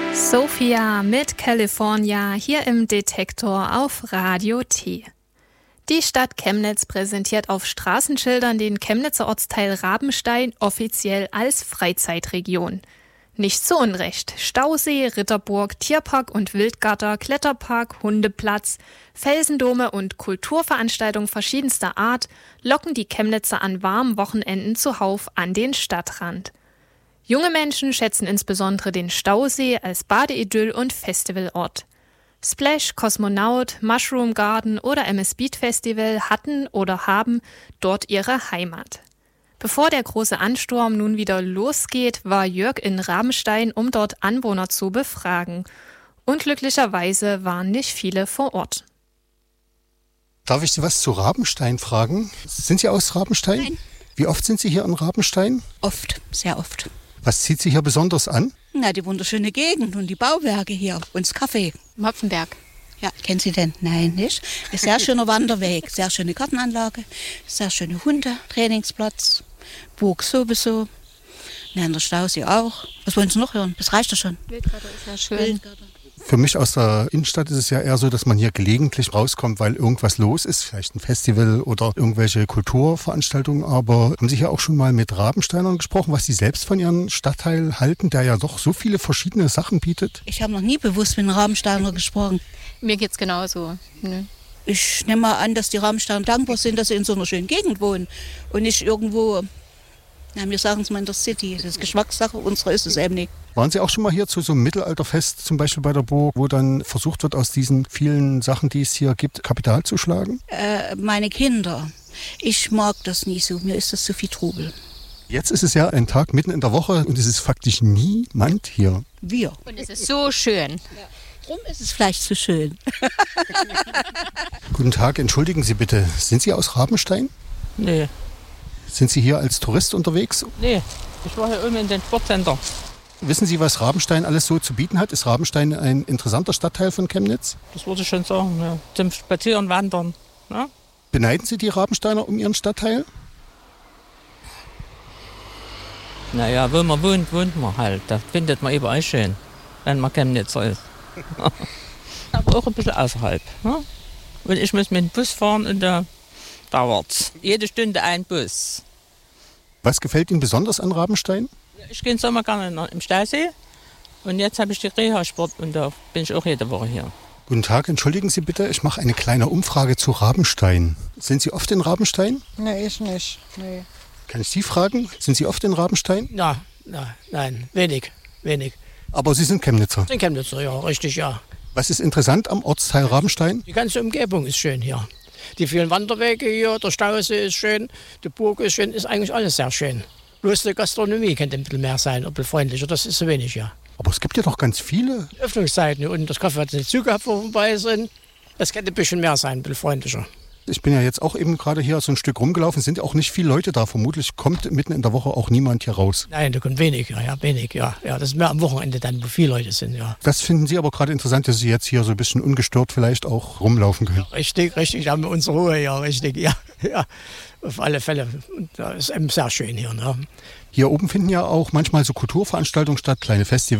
Sophia mit California hier im Detektor auf Radio T. Die Stadt Chemnitz präsentiert auf Straßenschildern den Chemnitzer Ortsteil Rabenstein offiziell als Freizeitregion. Nicht zu Unrecht. Stausee, Ritterburg, Tierpark und Wildgatter, Kletterpark, Hundeplatz, Felsendome und Kulturveranstaltungen verschiedenster Art locken die Chemnitzer an warmen Wochenenden zuhauf an den Stadtrand. Junge Menschen schätzen insbesondere den Stausee als Badeidyll und Festivalort. Splash, Kosmonaut, Mushroom Garden oder MS Beat Festival hatten oder haben dort ihre Heimat. Bevor der große Ansturm nun wieder losgeht, war Jörg in Rabenstein, um dort Anwohner zu befragen. Unglücklicherweise waren nicht viele vor Ort. Darf ich Sie was zu Rabenstein fragen? Sind Sie aus Rabenstein? Nein. Wie oft sind Sie hier in Rabenstein? Oft, sehr oft. Was zieht Sie hier besonders an? Na, die wunderschöne Gegend und die Bauwerke hier und das Café. Im Hopfenberg. Ja, kennen Sie den? Nein, nicht? Ist sehr schöner Wanderweg, sehr schöne Gartenanlage, sehr schöne Hunde, Trainingsplatz, Burg sowieso. Ja, in der Stausee auch. Was wollen Sie noch hören? Das reicht doch schon. Wildgatter ist ja schön. Wildgatter. Für mich aus der Innenstadt ist es ja eher so, dass man hier gelegentlich rauskommt, weil irgendwas los ist, vielleicht ein Festival oder irgendwelche Kulturveranstaltungen. Aber haben Sie hier auch schon mal mit Rabensteinern gesprochen, was Sie selbst von Ihrem Stadtteil halten, der ja doch so viele verschiedene Sachen bietet? Ich habe noch nie bewusst mit einem Rabensteiner gesprochen. Mir geht's genauso. Ne? Ich nehme mal an, dass die Rabensteiner dankbar sind, dass sie in so einer schönen Gegend wohnen und nicht irgendwo, na, wir sagen es mal in der City. Das ist Geschmackssache, unsere ist es eben nicht. Waren Sie auch schon mal hier zu so einem Mittelalterfest, zum Beispiel bei der Burg, wo dann versucht wird, aus diesen vielen Sachen, die es hier gibt, Kapital zu schlagen? Meine Kinder. Ich mag das nie so. Mir ist das zu viel Trubel. Jetzt ist es ja ein Tag mitten in der Woche und es ist faktisch niemand hier. Wir. Und es ist so schön. Drum ist es vielleicht zu schön. Guten Tag, entschuldigen Sie bitte, sind Sie aus Rabenstein? Nee, Sind Sie hier als Tourist unterwegs? nee. Ich war hier oben in den Sportcenter. Wissen Sie, was Rabenstein alles so zu bieten hat? Ist Rabenstein ein interessanter Stadtteil von Chemnitz? Das würde ich schon sagen. Ja. Zum Spazieren, Wandern. Ne? Beneiden Sie die Rabensteiner um ihren Stadtteil? Naja, wo man wohnt, wohnt man halt. Das findet man überall schön, wenn man Chemnitzer ist. Aber auch ein bisschen außerhalb. Ne? Und ich muss mit dem Bus fahren und da dauert's. Jede Stunde ein Bus. Was gefällt Ihnen besonders an Rabenstein? Ich gehe im Sommer gerne im Stausee. Und jetzt habe ich die Reha-Sport und da bin ich auch jede Woche hier. Guten Tag, entschuldigen Sie bitte, ich mache eine kleine Umfrage zu Rabenstein. Sind Sie oft in Rabenstein? Nee, ich nicht. Nee. Kann ich Sie fragen? Sind Sie oft in Rabenstein? Nein, wenig. Aber Sie sind Chemnitzer. In Chemnitzer, ja, richtig, ja. Was ist interessant am Ortsteil Rabenstein? Die ganze Umgebung ist schön hier. Die vielen Wanderwege hier, der Stausee ist schön, die Burg ist schön, ist eigentlich alles sehr schön. Bloß die Gastronomie könnte ein bisschen mehr sein, ein bisschen freundlicher, das ist zu wenig, ja. Aber es gibt ja doch ganz viele. Die Öffnungszeiten und das Kaffee hat den Zug gehabt, wo wir vorbei sind. Das könnte ein bisschen mehr sein, ein bisschen freundlicher. Ich bin ja jetzt auch eben gerade hier so ein Stück rumgelaufen, es sind auch nicht viele Leute da. Vermutlich kommt mitten in der Woche auch niemand hier raus. Nein, da kommt wenig, ja. Das ist mehr am Wochenende dann, wo viele Leute sind, ja. Das finden Sie aber gerade interessant, dass Sie jetzt hier so ein bisschen ungestört vielleicht auch rumlaufen können. Richtig, da haben wir unsere Ruhe, ja, richtig, ja. Auf alle Fälle. Und da ist eben sehr schön hier, ne? Hier oben finden ja auch manchmal so Kulturveranstaltungen statt, kleine Festivals.